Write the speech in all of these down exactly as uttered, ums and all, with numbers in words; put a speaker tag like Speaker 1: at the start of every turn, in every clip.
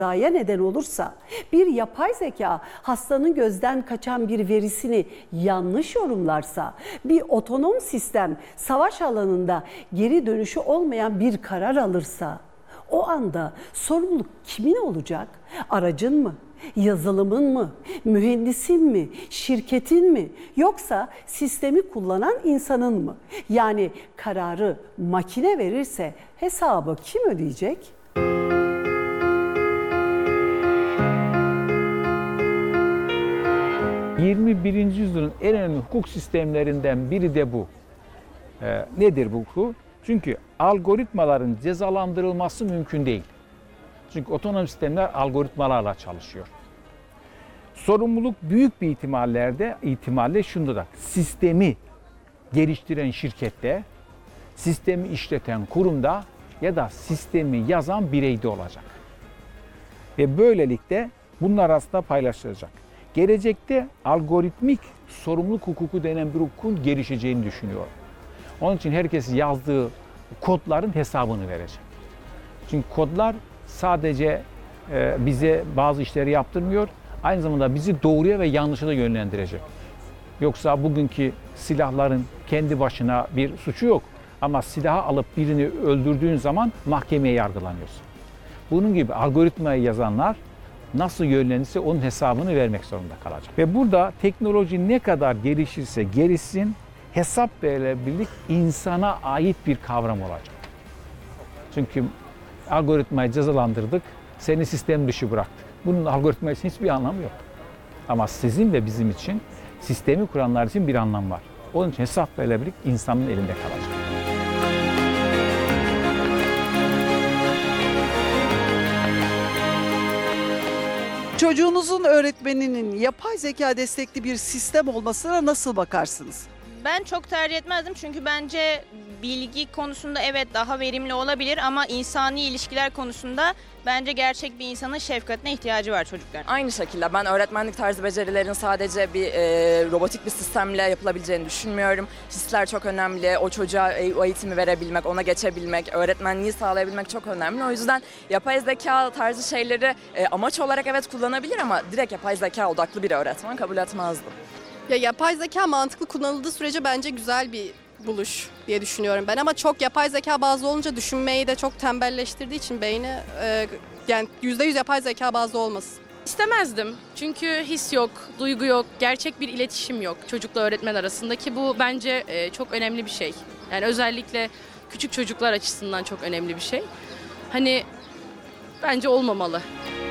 Speaker 1: kazaya neden olursa, bir yapay zeka hastanın gözden kaçan bir verisini yanlış yorumlarsa, bir otonom sistem savaş alanında geri dönüşü olmayan bir karar alırsa, o anda sorumluluk kimin olacak? Aracın mı? Yazılımın mı? Mühendisin mi? Şirketin mi? Yoksa sistemi kullanan insanın mı? Yani kararı makine verirse hesabı kim ödeyecek?
Speaker 2: yirmi birinci yüzyılın en önemli hukuk sistemlerinden biri de bu. Ee, nedir bu hukuk? Çünkü algoritmaların cezalandırılması mümkün değil. Çünkü otonom sistemler algoritmalarla çalışıyor. Sorumluluk büyük bir ihtimallerde, ihtimalle şunda da sistemi geliştiren şirkette, sistemi işleten kurumda ya da sistemi yazan bireyde olacak. Ve böylelikle bunlar arasında paylaşılacak. Gelecekte algoritmik sorumluluk hukuku denen bir hukukun gelişeceğini düşünüyorum. Onun için herkes yazdığı kodların hesabını verecek. Çünkü kodlar sadece e, bize bazı işleri yaptırmıyor, aynı zamanda bizi doğruya ve yanlışa da yönlendirecek. Yoksa bugünkü silahların kendi başına bir suçu yok. Ama silahı alıp birini öldürdüğün zaman mahkemeye yargılanıyorsun. Bunun gibi algoritmayı yazanlar nasıl yönlenirse onun hesabını vermek zorunda kalacak. Ve burada teknoloji ne kadar gelişirse gelişsin, hesap verilebilirlik insana ait bir kavram olacak. Çünkü algoritmayı cezalandırdık, seni sistem dışı bıraktık. Bunun algoritma için hiçbir anlamı yok. Ama sizin ve bizim için, sistemi kuranlar için bir anlam var. Onun için hesap verilebilirlik insanın elinde kalacak.
Speaker 3: Çocuğunuzun öğretmeninin yapay zeka destekli bir sistem olmasına nasıl bakarsınız?
Speaker 4: Ben çok tercih etmezdim çünkü bence bilgi konusunda evet daha verimli olabilir ama insani ilişkiler konusunda bence gerçek bir insanın şefkatine ihtiyacı var çocuklar.
Speaker 5: Aynı şekilde ben öğretmenlik tarzı becerilerin sadece bir e, robotik bir sistemle yapılabileceğini düşünmüyorum. Hisler çok önemli, o çocuğa e, o eğitimi verebilmek, ona geçebilmek, öğretmenliği sağlayabilmek çok önemli. O yüzden yapay zeka tarzı şeyleri e, amaç olarak evet kullanabilir ama direkt yapay zeka odaklı bir öğretmen kabul etmezdim.
Speaker 6: Ya yapay zeka mantıklı kullanıldığı sürece bence güzel bir buluş diye düşünüyorum ben, ama çok yapay zeka bazlı olunca düşünmeyi de çok tembelleştirdiği için beyni e, yani yüzde yüz yapay zeka bazlı olmasın.
Speaker 7: İstemezdim çünkü his yok, duygu yok, gerçek bir iletişim yok çocukla öğretmen arasındaki. Bu bence e, çok önemli bir şey. Yani özellikle küçük çocuklar açısından çok önemli bir şey. Hani bence olmamalı.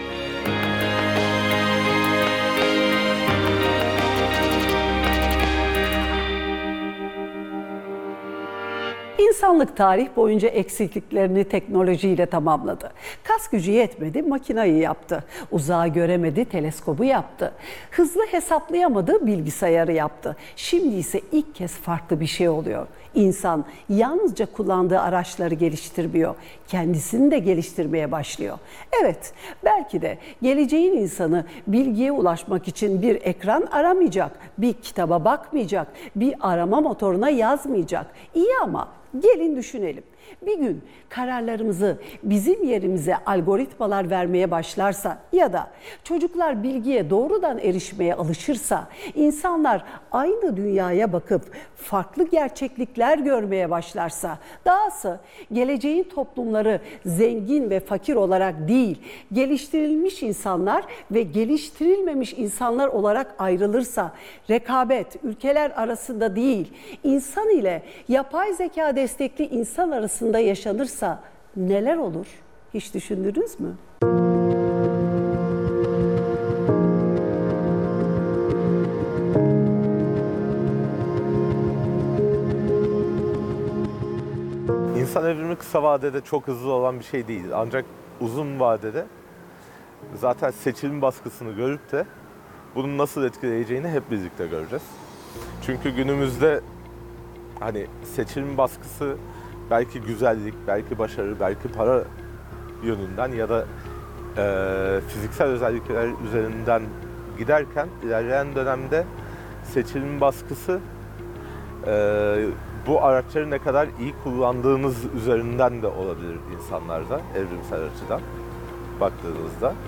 Speaker 1: İnsanlık tarih boyunca eksikliklerini teknolojiyle tamamladı. Kas gücü yetmedi, makinayı yaptı. Uzağı göremedi, teleskobu yaptı. Hızlı hesaplayamadı, bilgisayarı yaptı. Şimdi ise ilk kez farklı bir şey oluyor. İnsan yalnızca kullandığı araçları geliştirmiyor, kendisini de geliştirmeye başlıyor. Evet, belki de geleceğin insanı bilgiye ulaşmak için bir ekran aramayacak, bir kitaba bakmayacak, bir arama motoruna yazmayacak. İyi ama gelin düşünelim. Bir gün kararlarımızı bizim yerimize algoritmalar vermeye başlarsa ya da çocuklar bilgiye doğrudan erişmeye alışırsa, insanlar aynı dünyaya bakıp farklı gerçeklikler görmeye başlarsa, dahası geleceğin toplumları zengin ve fakir olarak değil, geliştirilmiş insanlar ve geliştirilmemiş insanlar olarak ayrılırsa, rekabet ülkeler arasında değil, insan ile yapay zeka destekli insan arasında yaşanırsa neler olur? Hiç düşündünüz mü?
Speaker 8: İnsan evrimi kısa vadede çok hızlı olan bir şey değil. Ancak uzun vadede zaten seçilim baskısını görüp de bunun nasıl etkileyeceğini hep birlikte göreceğiz. Çünkü günümüzde hani seçilim baskısı belki güzellik, belki başarı, belki para yönünden ya da e, fiziksel özellikler üzerinden giderken ilerleyen dönemde seçilim baskısı e, bu araçları ne kadar iyi kullandığınız üzerinden de olabilir insanlarda evrimsel açıdan baktığınızda.